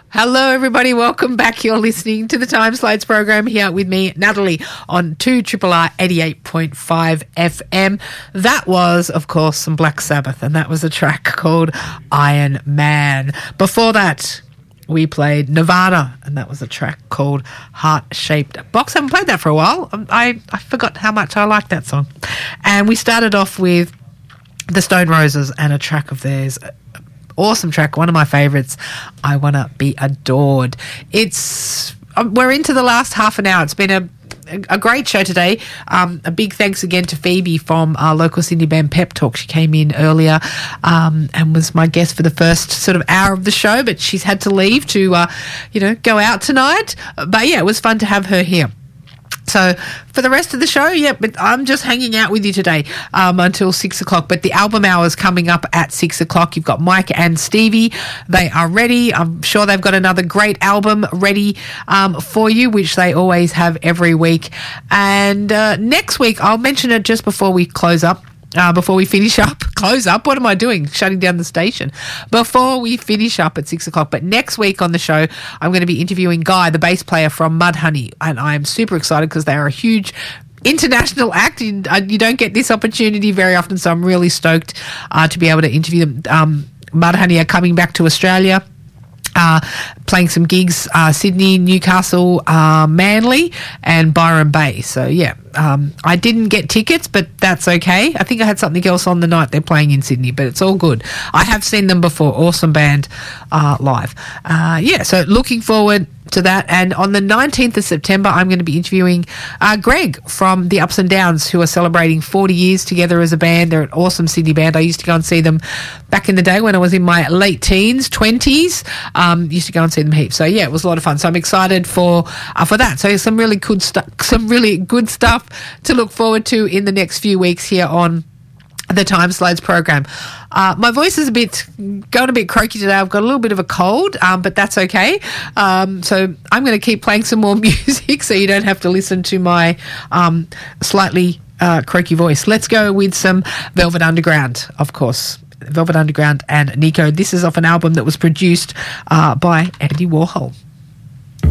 Hello, everybody. Welcome back. You're listening to the Time Slides program here with me, Natalie, on 2RRR 88.5 FM. That was, of course, some Black Sabbath, and that was a track called Iron Man. Before that, we played Nirvana, and that was a track called Heart-Shaped Box. I haven't played that for a while. I forgot how much I like that song. And we started off with the Stone Roses and a track of theirs. Awesome track, one of my favourites, I Wanna Be Adored. We're into the last half an hour. It's been a great show today. A big thanks again to Phoebe from our local Sydney band Pep Talk. She came in earlier and was my guest for the first sort of hour of the show, but she's had to leave to, go out tonight. But yeah, it was fun to have her here. So for the rest of the show, but I'm just hanging out with you today until 6 o'clock. But the album hour is coming up at 6 o'clock. You've got Mike and Stevie. They are ready. I'm sure they've got another great album ready for you, which they always have every week. And next week, I'll mention it just before we close up. Before we finish up, close up. What am I doing? Shutting down the station. Before we finish up at 6 o'clock. But next week on the show, I'm going to be interviewing Guy, the bass player from Mudhoney. And I'm super excited because they are a huge international act. You don't get this opportunity very often. So I'm really stoked to be able to interview them. Mudhoney are coming back to Australia. Playing some gigs, Sydney, Newcastle, Manly and Byron Bay. So, I didn't get tickets, but that's okay. I think I had something else on the night they're playing in Sydney, but it's all good. I have seen them before. Awesome band live. So looking forward to that. And on the 19th of September, I'm going to be interviewing Greg from The Ups and Downs, who are celebrating 40 years together as a band. They're an awesome Sydney band. I used to go and see them back in the day when I was in my late teens, 20s. Used to go and see them heaps. So it was a lot of fun. So I'm excited for that. So some really good stuff to look forward to in the next few weeks here on the Time Slides program. My voice is going a bit croaky today. I've got a little bit of a cold, but that's okay. So I'm going to keep playing some more music so you don't have to listen to my slightly croaky voice. Let's go with some Velvet Underground, of course. Velvet Underground and Nico. This is off an album that was produced by Andy Warhol.